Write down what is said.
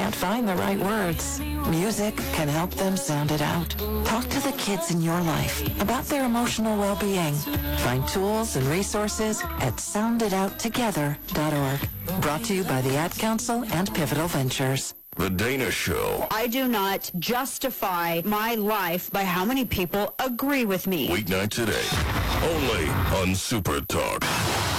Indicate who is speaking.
Speaker 1: can't find the right words, music can help them sound it out. Talk to the kids in your life about their emotional well-being. Find tools and resources at sounditouttogether.org. Brought to you by the Ad Council and Pivotal Ventures.
Speaker 2: The Dana Show.
Speaker 3: I do not justify my life by how many people agree with me.
Speaker 2: Weeknight today, only on Super Talk.